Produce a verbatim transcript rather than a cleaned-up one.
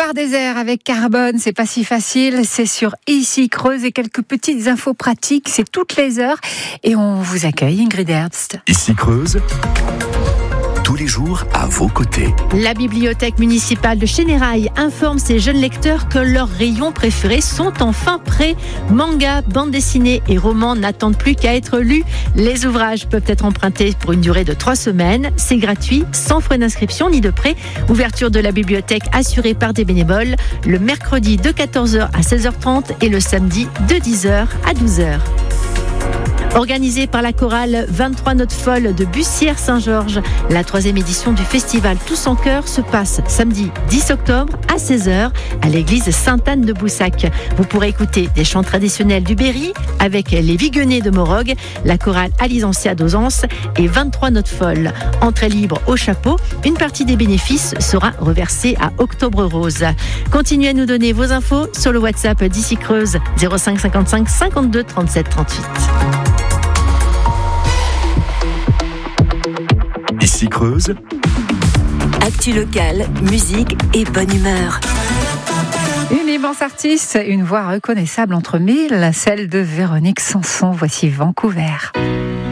Boulevard désert avec Carbone, c'est pas si facile, c'est sur Ici Creuse et quelques petites infos pratiques, c'est toutes les heures et on vous accueille Ingrid Herbst. Ici Creuse, tous les jours à vos côtés. La bibliothèque municipale de Chénérail informe ses jeunes lecteurs que leurs rayons préférés sont enfin prêts. Manga, bande dessinée et romans n'attendent plus qu'à être lus. Les ouvrages peuvent être empruntés pour une durée de trois semaines. C'est gratuit, sans frais d'inscription ni de prêt. Ouverture de la bibliothèque assurée par des bénévoles le mercredi de quatorze heures à seize heures trente et le samedi de dix heures à douze heures. Organisée par la chorale vingt-trois Notes Folles de Bussière-Saint-Georges, la troisième édition du festival Tous en Chœur se passe samedi dix octobre à seize heures à l'église Sainte-Anne de Boussac. Vous pourrez écouter des chants traditionnels du Berry avec les Viguenets de Morogue, la chorale Alisancia d'Ozance et vingt-trois Notes Folles. Entrée libre au chapeau, une partie des bénéfices sera reversée à Octobre Rose. Continuez à nous donner vos infos sur le WhatsApp d'Ici Creuse zéro cinq cinquante-cinq cinquante-deux trente-sept trente-huit. Ici Creuse, actu locale, musique et bonne humeur. Une immense artiste, une voix reconnaissable entre mille, celle de Véronique Sanson. Voici Vancouver.